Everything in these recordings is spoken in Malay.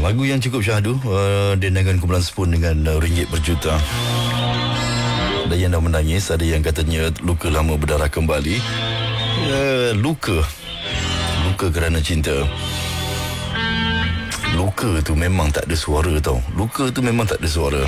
Lagu yang cukup syahdu, dendangan kumpulan Spoon dengan ringgit berjuta. Ada yang dah menangis, ada yang katanya luka lama berdarah kembali. Luka kerana cinta. Luka tu memang tak ada suara tau. Luka tu memang tak ada suara.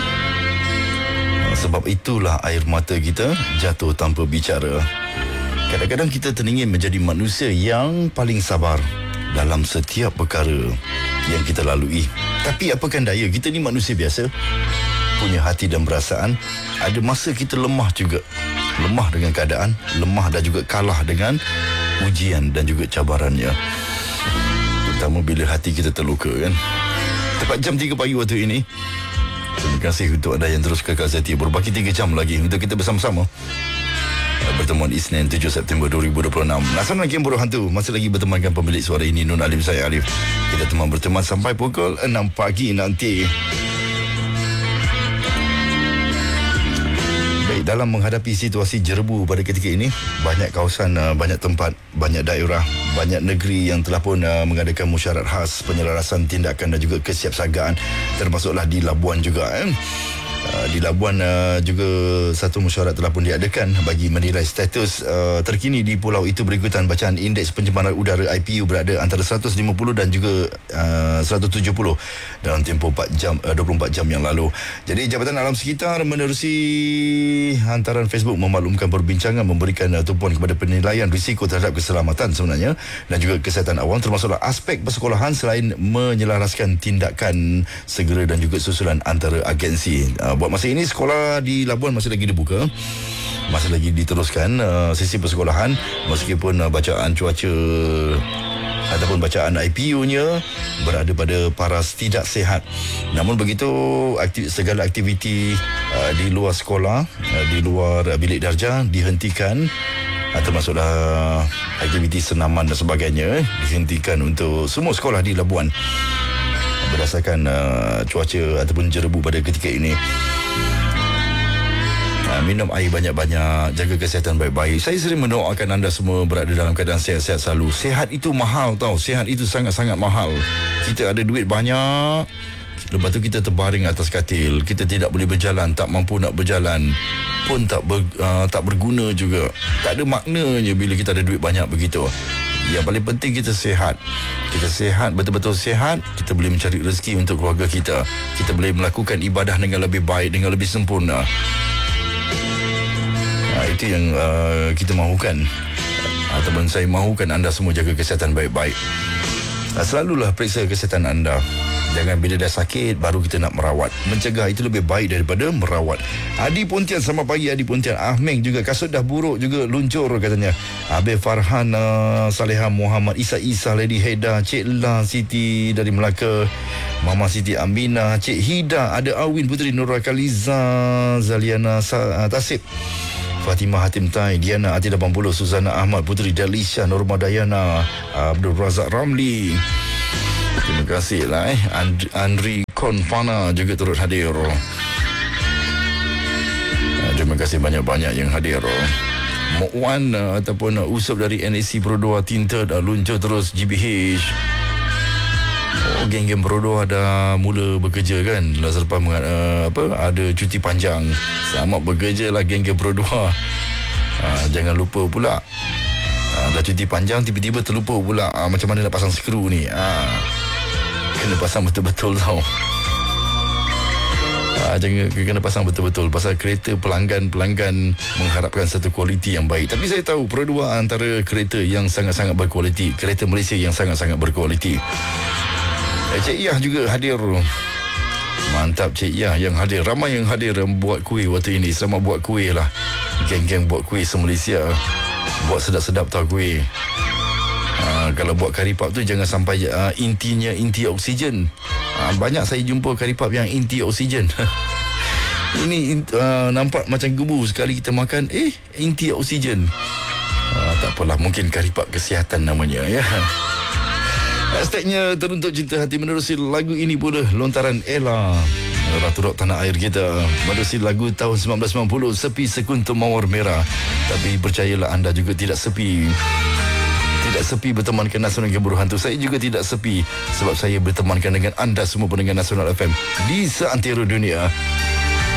Sebab itulah air mata kita jatuh tanpa bicara. Kadang-kadang kita teringin menjadi manusia yang paling sabar dalam setiap perkara yang kita lalui. Tapi apakan daya, kita ni manusia biasa, punya hati dan perasaan. Ada masa kita lemah juga. Lemah dengan keadaan, lemah dan juga kalah dengan ujian dan juga cabarannya. Terutama bila hati kita terluka kan. Tepat jam 3 pagi waktu ini. Terima kasih untuk anda yang terus kekal setia. Berbaki 3 jam lagi untuk kita bersama-sama. Pertemuan Isnin 7 September 2026. Laksana Game Bodoh Hantu masih lagi bertemankan pemilik suara ini, Nun Alim, saya Alif. Kita berteman sampai pukul 6 pagi nanti. Baik, dalam menghadapi situasi jerebu pada ketika ini, banyak kawasan, banyak tempat, banyak daerah, banyak negeri yang telah pun mengadakan mesyuarat khas penyelarasan tindakan dan juga kesiapsiagaan, termasuklah di Labuan juga. Di Labuan juga satu mesyuarat telah pun diadakan bagi menilai status terkini di pulau itu berikutan bacaan indeks pencemaran udara IPU berada antara 150 dan juga 170 dalam tempoh 24 jam yang lalu. Jadi Jabatan Alam Sekitar menerusi hantaran Facebook memaklumkan perbincangan memberikan tumpuan kepada penilaian risiko terhadap keselamatan sebenarnya dan juga kesihatan awam, termasuklah aspek persekolahan selain menyelaraskan tindakan segera dan juga susulan antara agensi. Buat masa ini sekolah di Labuan masih lagi dibuka, masih lagi diteruskan sesi persekolahan meskipun bacaan cuaca ataupun bacaan IPU-nya berada pada paras tidak sihat. Namun begitu, segala aktiviti di luar sekolah, di luar bilik darjah dihentikan, termasuklah aktiviti senaman dan sebagainya dihentikan untuk semua sekolah di Labuan berdasarkan cuaca ataupun jerebu pada ketika ini. Minum air banyak-banyak, jaga kesihatan baik-baik. Saya sering mendoakan anda semua berada dalam keadaan sihat-sihat selalu. Sihat itu mahal tau, sihat itu sangat-sangat mahal. Kita ada duit banyak, lepas tu kita terbaring atas katil, kita tidak boleh berjalan, tak mampu nak berjalan pun tak berguna juga. Tak ada maknanya bila kita ada duit banyak begitu. Yang paling penting kita sihat. Kita sihat, betul-betul sihat, kita boleh mencari rezeki untuk keluarga kita. Kita boleh melakukan ibadah dengan lebih baik, dengan lebih sempurna. Itu yang kita mahukan, ataupun saya mahukan anda semua jaga kesihatan baik-baik. Selalulah periksa kesihatan anda. Jangan bila dah sakit baru kita nak merawat. Mencegah itu lebih baik daripada merawat. Adi Pontian, selamat pagi Adi Pontian. Ahmeng juga, kasut dah buruk juga luncur katanya. Abe Farhan, Saleha Muhammad, Isa, Lady Heda, Cik La Siti dari Melaka, Mama Siti Aminah, Cik Hida, ada Awin Puteri, Nurul Kaliza, Zaliana Tasib, Fatimah Hatim Tai, Diana Ati 80, Suzana Ahmad Puteri, Dalisha, Norma Dayana, Abdul Razak Ramli. Terima kasih lah Andri Konfana juga turut hadir. Terima kasih banyak-banyak yang hadir. Mokwan ataupun Usop dari NAC Perodua Tinta dah luncur terus GBH. Geng-geng Perodua dah mula bekerja kan, selepas ada cuti panjang. Selamat bekerja lah geng-geng Perodua. Jangan lupa pula, dah cuti panjang tiba-tiba terlupa pula macam mana nak pasang skru ni. Kena pasang betul-betul tau. Jangan kena pasang betul-betul. Pasal kereta pelanggan mengharapkan satu kualiti yang baik. Tapi saya tahu Perodua antara kereta yang sangat-sangat berkualiti, kereta Malaysia yang sangat-sangat berkualiti. Cik Iyah juga hadir. Mantap Cik Iyah yang hadir. Ramai yang hadir buat kuih waktu ini. Selamat buat kuih lah. Geng-geng buat kuih se-Malaysia. Buat sedap-sedap tau kuih. Kalau buat karipap tu jangan sampai intinya inti oksigen. Banyak saya jumpa karipap yang inti oksigen. Ini nampak macam gebu, sekali kita makan inti oksigen. Tak apalah, mungkin karipap kesihatan namanya ya. Hashtagnya Teruntuk Cinta Hati menerusi lagu ini pula, lontaran Ella, Ratu Rock tanah air kita. Menerusi lagu tahun 1990, Sepi Sekuntum Mawar Merah. Tapi percayalah anda juga tidak sepi. tidak sepi bertemankan Nasional Gemburu Hantu. Saya juga tidak sepi sebab saya bertemankan dengan anda semua pendengar Nasional FM di seantero dunia.